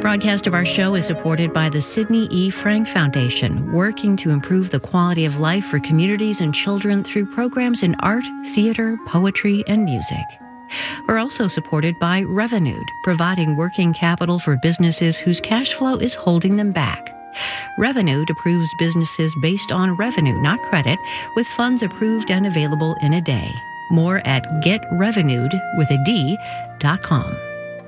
Broadcast of our show is supported by the Sidney E. Frank Foundation, working to improve the quality of life for communities and children through programs in art, theater, poetry, and music. We're also supported by Revenued, providing working capital for businesses whose cash flow is holding them back. Revenued approves businesses based on revenue, not credit, with funds approved and available in a day. More at getrevenued.com.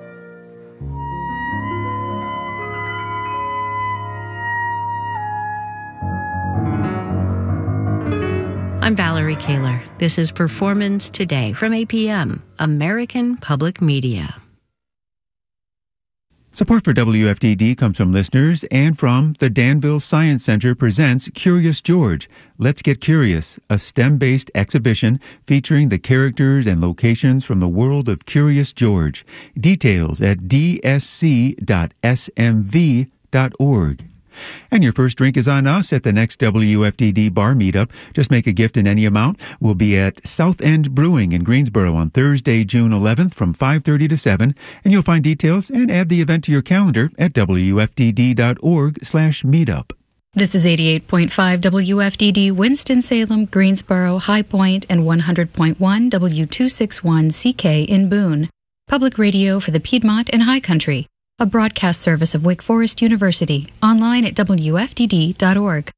I'm Valerie Kaler. This is Performance Today from APM, American Public Media. Support for WFDD comes from listeners and from the Danville Science Center presents Curious George. Let's Get Curious, a STEM-based exhibition featuring the characters and locations from the world of Curious George. Details at dsc.smv.org. And your first drink is on us at the next WFDD bar meetup. Just make a gift in any amount. We'll be at South End Brewing in Greensboro on Thursday, June 11th from 5:30 to 7. And you'll find details and add the event to your calendar at wfdd.org/meetup. This is 88.5 WFDD, Winston-Salem, Greensboro, High Point, and 100.1 W261CK in Boone. Public radio for the Piedmont and High Country. A broadcast service of Wake Forest University, online at wfdd.org.